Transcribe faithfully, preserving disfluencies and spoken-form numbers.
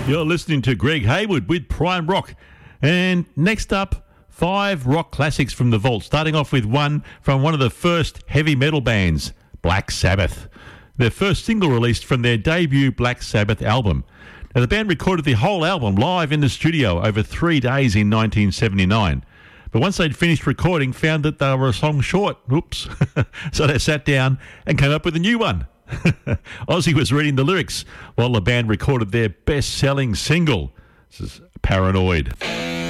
You're listening to Greg Hayward with Prime Rock. And next up, five rock classics from the vault, starting off with one from one of the first heavy metal bands, Black Sabbath. Their first single released from their debut Black Sabbath album. Now, the band recorded the whole album live in the studio over three days in nineteen seventy-nine. But once they'd finished recording, found that they were a song short. Oops. So they sat down and came up with a new one. Ozzy was reading the lyrics while the band recorded their best-selling single. This is Paranoid.